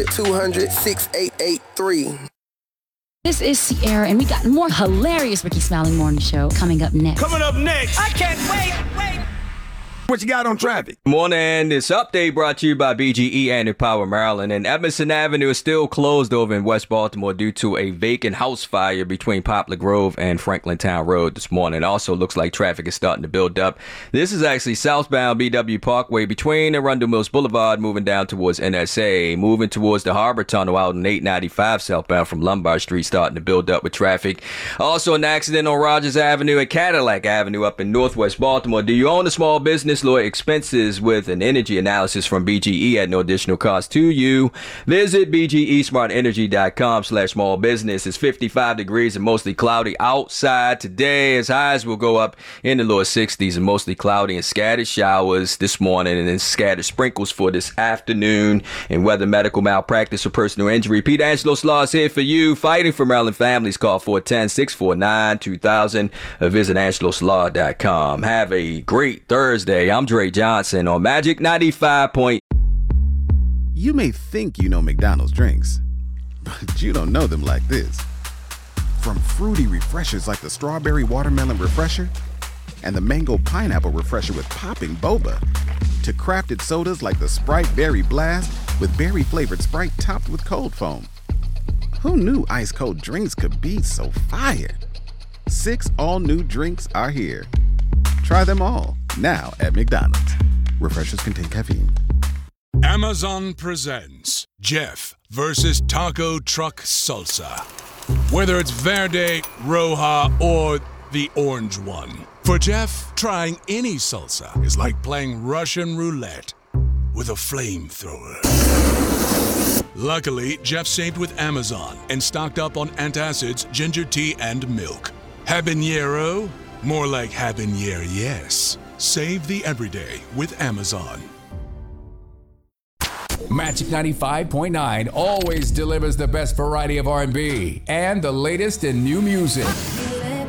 200-6883. This is Sierra, and we got more hilarious Ricky Smiling Morning Show coming up next. Coming up next. I can't wait. What you got on traffic? Morning. This update brought to you by BGE and Empower Maryland. And Emerson Avenue is still closed over in West Baltimore due to a vacant house fire between Poplar Grove and Franklin Town Road this morning. Also looks like traffic is starting to build up. This is actually southbound BW Parkway between Arundel Mills Boulevard, moving down towards NSA, moving towards the Harbor Tunnel out in 895 southbound from Lombard Street, starting to build up with traffic. Also an accident on Rogers Avenue and Cadillac Avenue up in Northwest Baltimore. Do you own a small business? Lower expenses with an energy analysis from BGE at no additional cost to you. Visit BGEsmartenergy.com/small business. It's 55 degrees and mostly cloudy outside today, as highs will go up in the lower 60s and mostly cloudy and scattered showers this morning and then scattered sprinkles for this afternoon. And whether medical malpractice or personal injury, Pete Angelos Law is here for you. Fighting for Maryland families. Call 410-649-2000 or visit angeloslaw.com. Have a great Thursday. I'm Dre Johnson on Magic 95. You may think you know McDonald's drinks, but you don't know them like this. From fruity refreshers like the Strawberry Watermelon Refresher and the Mango Pineapple Refresher with popping boba, to crafted sodas like the Sprite Berry Blast with berry-flavored Sprite topped with cold foam. Who knew ice-cold drinks could be so fire? 6 all-new drinks are here. Try them all, now at McDonald's. Refreshers contain caffeine. Amazon presents Jeff versus Taco Truck Salsa. Whether it's Verde, Roja, or the orange one. For Jeff, trying any salsa is like playing Russian roulette with a flamethrower. Luckily, Jeff saved with Amazon and stocked up on antacids, ginger tea, and milk. Habanero? More like habanero, yes. Save the everyday with Amazon. Magic 95.9 always delivers the best variety of R&B and the latest in new music.